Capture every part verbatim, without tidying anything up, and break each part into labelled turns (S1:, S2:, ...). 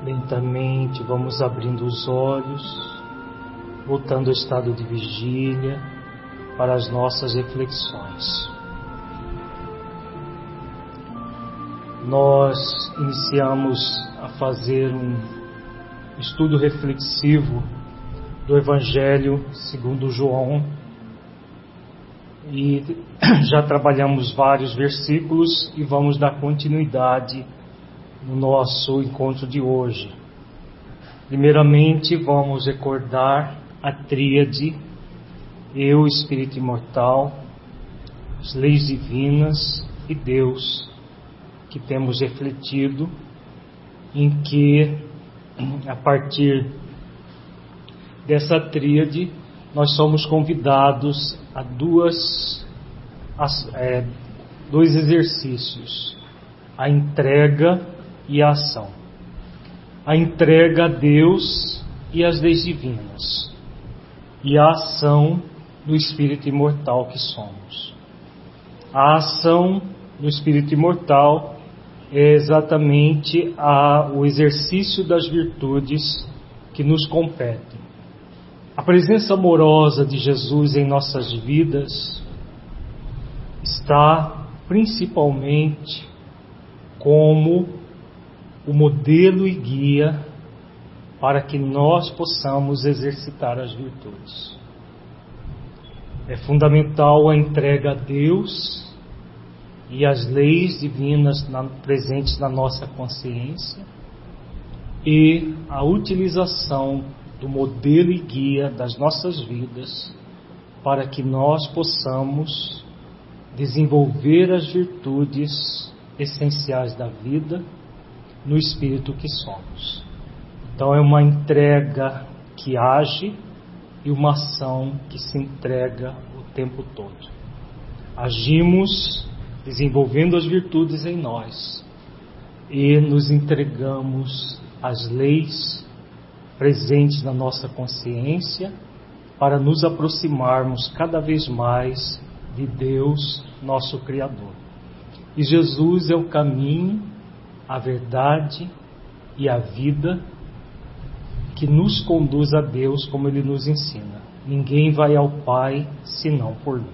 S1: Lentamente vamos abrindo os olhos, voltando ao estado de vigília para as nossas reflexões. Nós iniciamos a fazer um estudo reflexivo do Evangelho segundo João e já trabalhamos vários versículos e vamos dar continuidade no nosso encontro de hoje. Primeiramente, vamos recordar a tríade: eu, Espírito Imortal, as leis divinas e Deus, que temos refletido, em que, a partir dessa tríade, nós somos convidados a duas, a, é, dois exercícios: a entrega e a ação. A entrega a Deus e às leis divinas, e a ação do Espírito Imortal que somos. A ação do Espírito Imortal é exatamente a, o exercício das virtudes que nos competem. A presença amorosa de Jesus em nossas vidas está principalmente como o modelo e guia para que nós possamos exercitar as virtudes. É fundamental a entrega a Deus e as leis divinas na, presentes na nossa consciência e a utilização do modelo e guia das nossas vidas para que nós possamos desenvolver as virtudes essenciais da vida no espírito que somos. Então é uma entrega que age e uma ação que se entrega o tempo todo. Agimos desenvolvendo as virtudes em nós e nos entregamos às leis presentes na nossa consciência para nos aproximarmos cada vez mais de Deus, nosso Criador. E Jesus é o caminho, a verdade e a vida que nos conduz a Deus, como Ele nos ensina. Ninguém vai ao Pai senão por mim.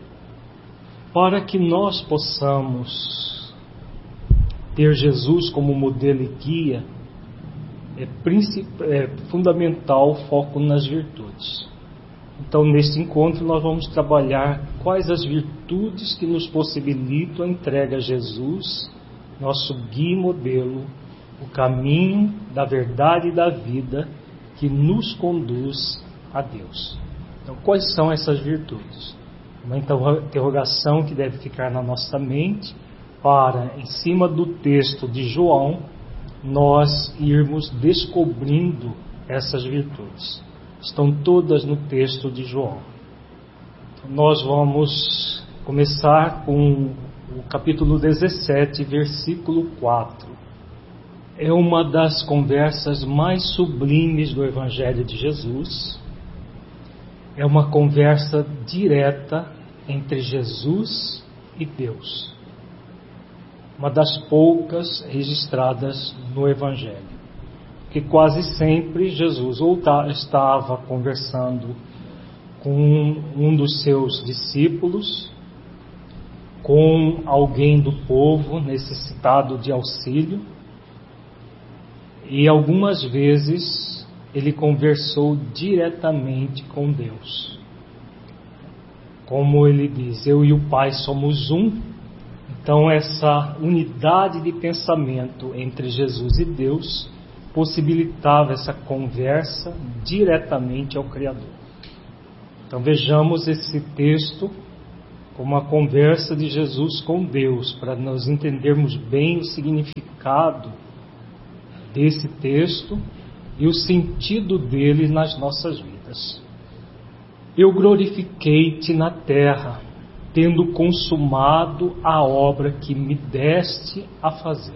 S1: Para que nós possamos ter Jesus como modelo e guia, é, é fundamental o foco nas virtudes. Então, neste encontro, nós vamos trabalhar quais as virtudes que nos possibilitam a entrega a Jesus, nosso guia e modelo, o caminho da verdade e da vida que nos conduz a Deus. Então, quais são essas virtudes? Uma interrogação que deve ficar na nossa mente para, em cima do texto de João, nós irmos descobrindo essas virtudes. Estão todas no texto de João. Nós vamos começar com o capítulo dezessete, versículo quatro. É uma das conversas mais sublimes do Evangelho de Jesus. É uma conversa direta entre Jesus e Deus. Uma das poucas registradas no Evangelho. Que quase sempre Jesus ou estava conversando com um dos seus discípulos, com alguém do povo necessitado de auxílio, e algumas vezes ele conversou diretamente com Deus. Como ele diz, eu e o Pai somos um. Então essa unidade de pensamento entre Jesus e Deus possibilitava essa conversa diretamente ao Criador. Então vejamos esse texto como uma conversa de Jesus com Deus, para nós entendermos bem o significado desse texto e o sentido dele nas nossas vidas. Eu glorifiquei-te na terra, tendo consumado a obra que me deste a fazer.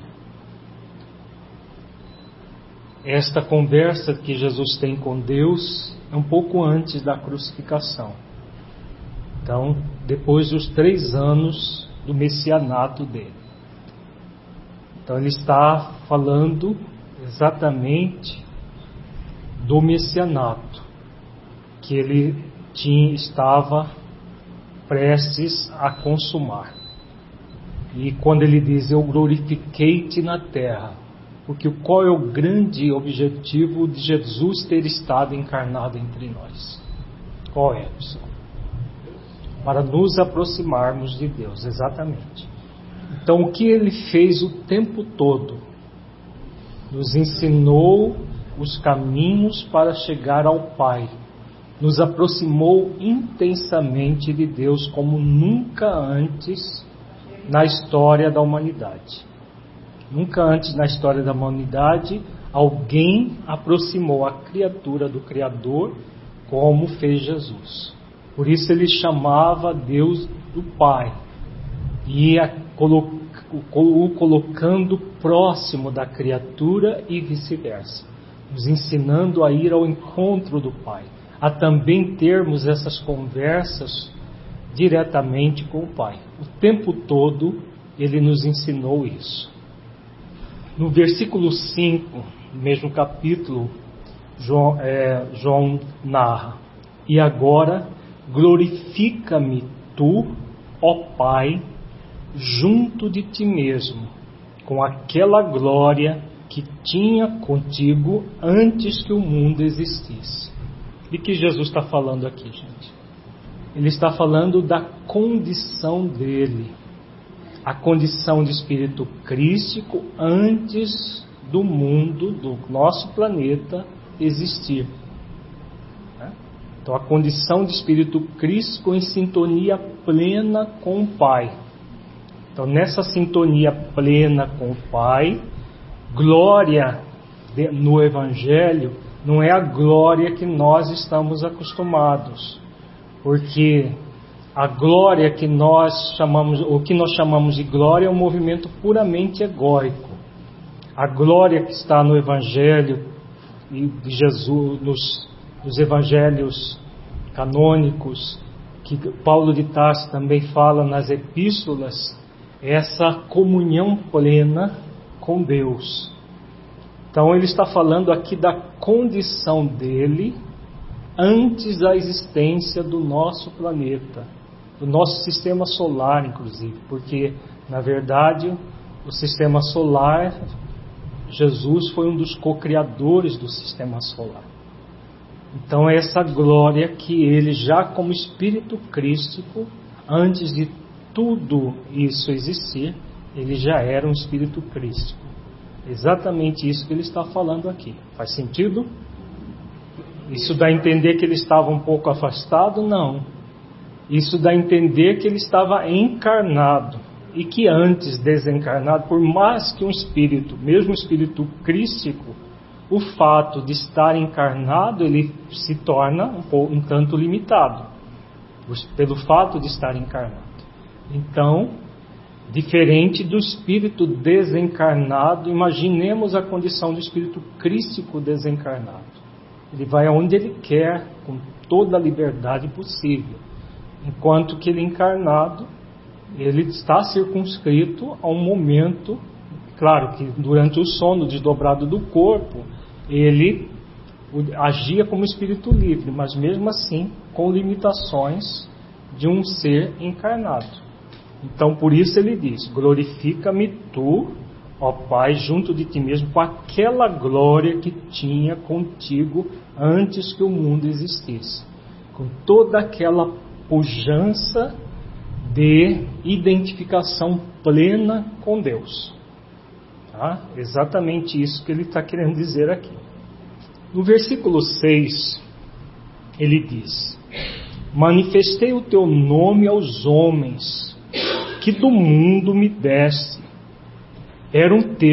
S1: Esta conversa que Jesus tem com Deus é um pouco antes da crucificação. Então, depois dos três anos do messianato dele. Então ele está falando exatamente do messianato que ele tinha, estava prestes a consumar. E quando ele diz, eu glorifiquei-te na terra, porque qual é o grande objetivo de Jesus ter estado encarnado entre nós? Qual é, pessoal? Para nos aproximarmos de Deus, exatamente. Então, o que ele fez o tempo todo? Nos ensinou os caminhos para chegar ao Pai. Nos aproximou intensamente de Deus como nunca antes na história da humanidade. Nunca antes na história da humanidade alguém aproximou a criatura do Criador como fez Jesus. Por isso ele chamava Deus do Pai e a, o colocando próximo da criatura e vice-versa, nos ensinando a ir ao encontro do Pai, a também termos essas conversas diretamente com o Pai. O tempo todo ele nos ensinou isso. No versículo cinco, no mesmo capítulo, João, é, João narra: e agora glorifica-me tu, ó Pai, junto de ti mesmo, com aquela glória que tinha contigo antes que o mundo existisse. De que Jesus está falando aqui, gente? Ele está falando da condição dele, a condição de espírito crístico antes do mundo, do nosso planeta existir. Então, a condição de espírito crístico em sintonia plena com o Pai. Então, nessa sintonia plena com o Pai, glória no Evangelho não é a glória que nós estamos acostumados, porque a glória que nós chamamos, o que nós chamamos de glória, é um movimento puramente egóico. A glória que está no Evangelho de Jesus, nos, nos Evangelhos canônicos, que Paulo de Tarso também fala nas epístolas, é essa comunhão plena com Deus. Então ele está falando aqui da condição dele antes da existência do nosso planeta, do nosso sistema solar, inclusive, porque na verdade o sistema solar, Jesus foi um dos co-criadores do sistema solar. Então é essa glória que ele, já como espírito crístico, antes de tudo isso existir, ele já era um espírito crístico. Exatamente isso que ele está falando aqui. Faz sentido? Isso dá a entender que ele estava um pouco afastado? Não. Isso dá a entender que ele estava encarnado e que antes desencarnado, por mais que um espírito, mesmo um espírito crístico, o fato de estar encarnado, ele se torna um, pouco, um tanto limitado, pelo fato de estar encarnado. Então, diferente do espírito desencarnado, imaginemos a condição do espírito crístico desencarnado. Ele vai aonde ele quer, com toda a liberdade possível. Enquanto que ele encarnado, ele está circunscrito a um momento, claro que durante o sono desdobrado do corpo, ele agia como espírito livre, mas mesmo assim com limitações de um ser encarnado. Então por isso ele diz, glorifica-me tu, ó Pai, junto de ti mesmo, com aquela glória que tinha contigo antes que o mundo existisse, com toda aquela pujança de identificação plena com Deus. Tá? Exatamente isso que ele está querendo dizer aqui. No versículo seis, ele diz: manifestei o teu nome aos homens, que do mundo me deste, eram teus.